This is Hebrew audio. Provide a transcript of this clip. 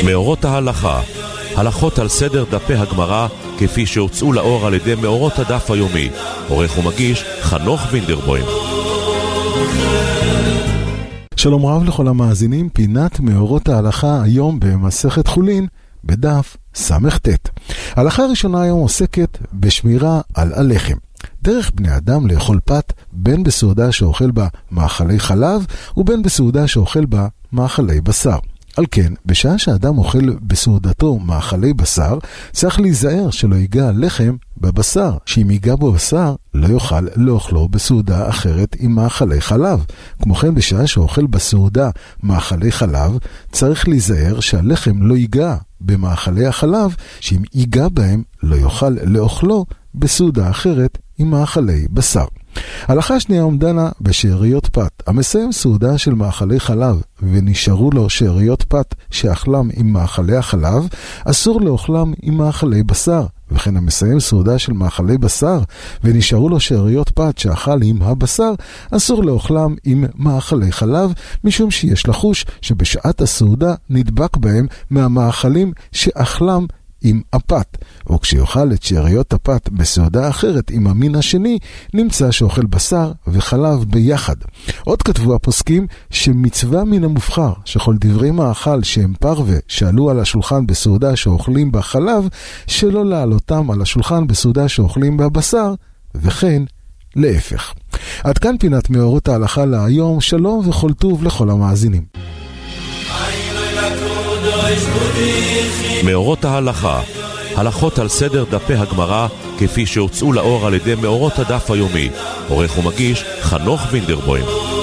מאורות ההלכה, הלכות על סדר דפי הגמרא כפי שהוצאו לאור על ידי מאורות הדף היומי. עורך ומגיש חנוך וינדרבוים. שלום רב לכל המאזינים, פינת מאורות ההלכה היום במסכת חולין בדף סמ"ט. ההלכה הראשונה היום עוסקת בשמירה על הלחם. דרך בני אדם לאכול פת בין בסעודה שאוכל בה מאכלי חלב ובין בסעודה שאוכל בה מאכלי בשר. על כן, בשעה שאדם אוכל בסעודתו מאכלי בשר, צריך להיזהר שלא ייגע לחם בבשר, שאם ייגע בו בשר, לא יוכל לאכלו בסעודה אחרת עם מאכלי חלב. כמו כן, בשעה שאוכל בסעודה מאכלי חלב, צריך להיזהר שהלחם לא ייגע במאכלי החלב, שאם ייגע בהם, לא יוכל לאכלו בסעודה אחרת עם מאכלי בשר. ההלכה השנייה עומדנה בשאריות פת. המסיים סעודה של מאכלי חלב ונשארו לו שאריות פת שאכלם עם מאכלי החלב, אסור לאכלם עם מאכלי בשר. וכן המסיים סעודה של מאכלי בשר ונשארו לו שאריות פת שאכל עם הבשר, אסור לאכלם עם מאכלי חלב, משום שיש לחוש שבשעת הסעודה נדבק בהם מהמאכלים שאכלם עם הפת, או כשיאכל את שאריות הפת בסעודה אחרת עם המין השני, נמצא שאוכל בשר וחלב ביחד. עוד כתבו הפוסקים שמצווה מן המובחר שכל דברי מאכל שהם פרווה שעלו על השולחן בסעודה שאוכלים בה חלב, שלא לעלותם על השולחן בסעודה שאוכלים בה בשר, וכן להפך. עד כאן פינת מאורות ההלכה להיום. שלום וכל טוב לכל המאזינים. מאורות ההלכה, הלכות על סדר דפי הגמרא כפי שהוצאו לאור על ידי מאורות הדף היומי. עורך ומגיש חנוך וינדרבוים.